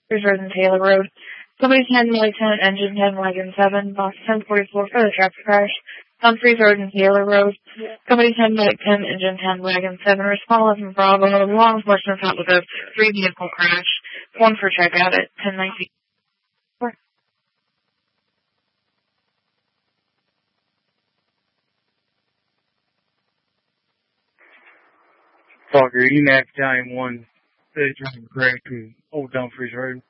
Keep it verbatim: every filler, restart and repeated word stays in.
Dumfries Road and Taylor Road. Somebody's ten Lieutenant Engine ten Wagon seven, box ten forty-four for the traffic crash. Dumfries Road and Taylor Road. Somebody's ten ten Engine ten Wagon seven, respond from Bravo. Law enforcement out with a three vehicle crash. One for checkout at ten nineteen. Talker, E MAC Battalion one, thirty-three Craig to Old Dumfries Road.